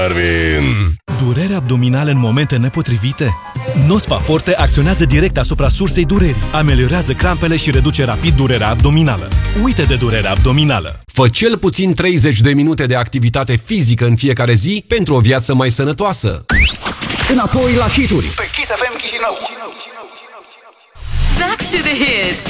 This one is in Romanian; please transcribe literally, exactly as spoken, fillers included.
Arvin. Durere abdominală în momente nepotrivite? Nospa Forte acționează direct asupra sursei durerii, ameliorează crampele și reduce rapid durerea abdominală. Uite de durerea abdominală! Fă cel puțin treizeci de minute de activitate fizică în fiecare zi pentru o viață mai sănătoasă. Înapoi la hituri pe Kiss F M Chișinău. Back to the hits.